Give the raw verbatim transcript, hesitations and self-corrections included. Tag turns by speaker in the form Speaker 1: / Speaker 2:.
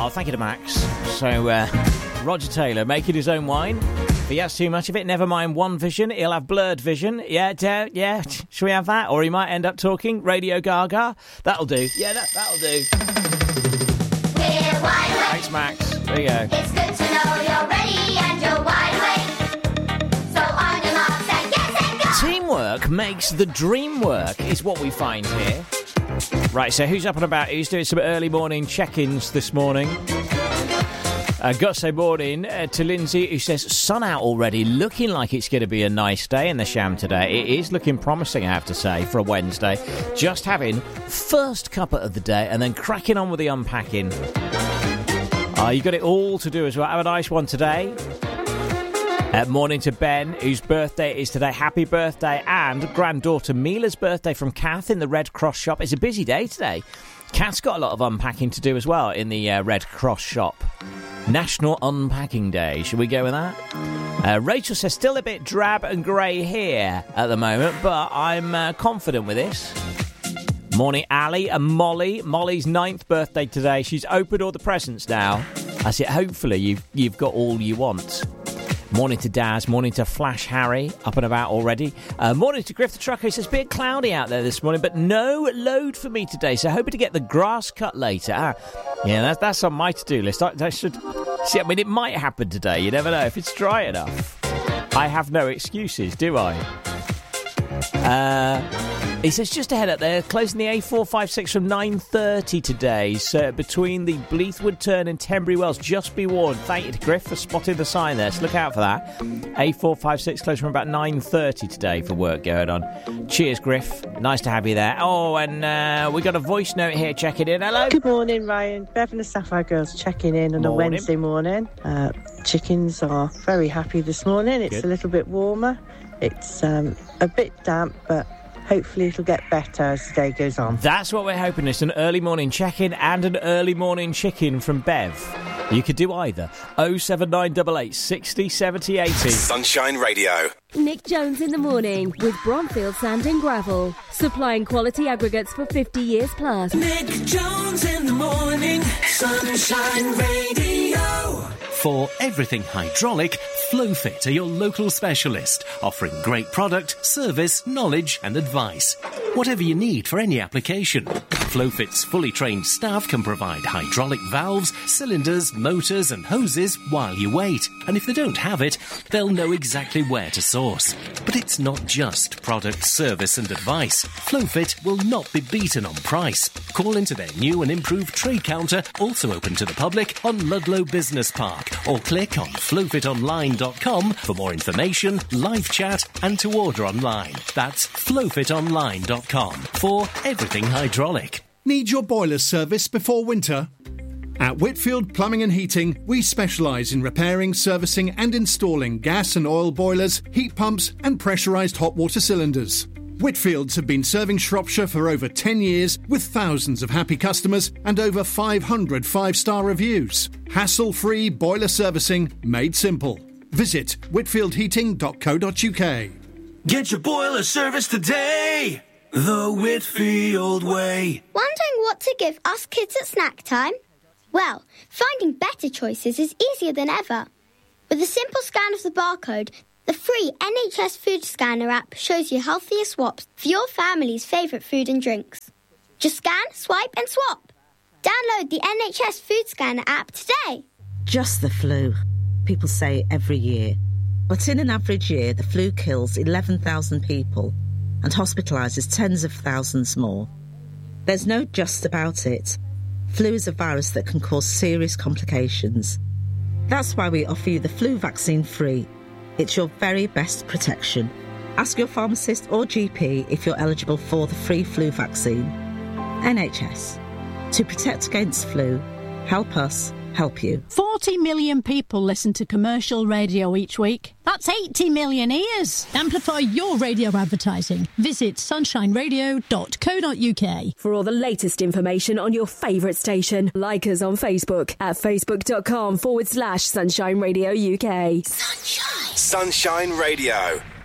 Speaker 1: Oh, thank you to Max. So, uh, Roger Taylor making his own wine. If he has too much of it, never mind one vision, he'll have blurred vision. Yeah, d- yeah, shall we have that? Or he might end up talking Radio Gaga. That'll do. Yeah, that, that'll do.
Speaker 2: We're wide awake.
Speaker 1: Thanks, Max. There you go.
Speaker 2: It's good to know you're ready and you're wide awake. So on your marks and get set, go.
Speaker 1: Teamwork makes the dream work, is what we find here. Right, so who's up and about? Who's doing some early morning check-ins this morning? Uh, got to say morning uh, to Lindsay, who says, sun out already, looking like it's going to be a nice day in the Sham today. It is looking promising, I have to say, for a Wednesday. Just having first cuppa of the day and then cracking on with the unpacking. Uh, you got it all to do as well. Have a nice one today. Uh, morning to Ben, whose birthday is today. Happy birthday. And granddaughter Mila's birthday from Kath in the Red Cross shop. It's a busy day today. Kath's got a lot of unpacking to do as well in the uh, Red Cross shop. National Unpacking Day. Should we go with that? Uh, Rachel says, still a bit drab and grey here at the moment, but I'm uh, confident with this. Morning, Ali and Molly. Molly's ninth birthday today. She's opened all the presents now. I said, hopefully you've, you've got all you want. Morning to Daz, morning to Flash Harry, up and about already. Uh, morning to Griff the Trucker. He says, a bit cloudy out there this morning, but no load for me today, so hoping to get the grass cut later. Ah, yeah, that's, that's on my to-do list. I, I should see, I mean, it might happen today. You never know if it's dry enough. I have no excuses, do I? Uh, he says, just ahead up there, closing the A four five six from nine thirty today, so between the Bleethwood turn and Tenbury Wells. Just be warned. Thank you to Griff for spotting the sign there, so look out for that. A four five six closing from about nine thirty today for work going on. Cheers, Griff. Nice to have you there. Oh, and uh, we got a voice note here checking in. Hello.
Speaker 3: Good morning, Ryan. Bev and the Sapphire Girls checking in on morning. a Wednesday morning. Uh, chickens are very happy this morning. It's Good. a little bit warmer. It's um, a bit damp, but hopefully it'll get better as the day goes on.
Speaker 1: That's what we're hoping. It's an early morning check-in and an early morning chicken from Bev. You could do either. oh seven nine eight eight sixty seventy eighty.
Speaker 4: Sunshine Radio.
Speaker 5: Nick Jones in the morning with Bromfield Sand and Gravel. Supplying quality aggregates for fifty years plus.
Speaker 6: Nick Jones in the morning. Sunshine Radio.
Speaker 7: For everything hydraulic, Flowfit are your local specialist, offering great product, service, knowledge and advice. Whatever you need for any application, Flowfit's fully trained staff can provide hydraulic valves, cylinders, motors and hoses while you wait. And if they don't have it, they'll know exactly where to source. But it's not just product, service and advice. Flowfit will not be beaten on price. Call into their new and improved trade counter, also open to the public, on Ludlow Business Park, or click on flowfit online dot com for more information, live chat and to order online. That's flowfit online dot com for everything hydraulic.
Speaker 8: Need your boiler service before winter? At Whitfield Plumbing and Heating, we specialise in repairing, servicing and installing gas and oil boilers, heat pumps and pressurised hot water cylinders. Whitfields have been serving Shropshire for over ten years with thousands of happy customers and over five hundred five-star reviews. Hassle-free boiler servicing made simple. Visit whitfield heating dot co dot uk.
Speaker 6: Get your boiler service today, the Whitfield way.
Speaker 9: Wondering what to give us kids at snack time? Well, finding better choices is easier than ever. With a simple scan of the barcode, the free N H S Food Scanner app shows you healthier swaps for your family's favourite food and drinks. Just scan, swipe and swap. Download the N H S Food Scanner app today.
Speaker 10: Just the flu. People say every year. But in an average year, the flu kills eleven thousand people and hospitalises tens of thousands more. There's no just about it. Flu is a virus that can cause serious complications. That's why we offer you the flu vaccine free. It's your very best protection. Ask your pharmacist or G P if you're eligible for the free flu vaccine. N H S. To protect against flu, help us help you.
Speaker 11: forty million people listen to commercial radio each week. That's eighty million ears. Amplify your radio advertising. Visit sunshine radio dot co dot uk.
Speaker 12: For all the latest information on your favourite station, like us on Facebook at facebook.com forward slash Sunshine Radio UK.
Speaker 4: Sunshine. Sunshine Radio.